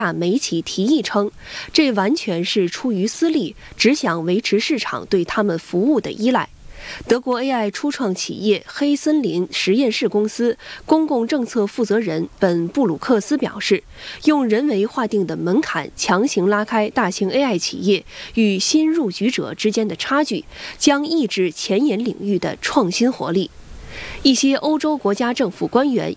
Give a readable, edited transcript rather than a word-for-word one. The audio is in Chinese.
美企提议称，这完全是出于私利，只想维持市场对他们服务的依赖。德国 AI 初创企业黑森林实验室公司公共政策负责人本·布鲁克斯表示，用人为划定的门槛强行拉开大型 AI 企业与新入局者之间的差距，将抑制前沿领域的创新活力。一些欧洲国家政府官员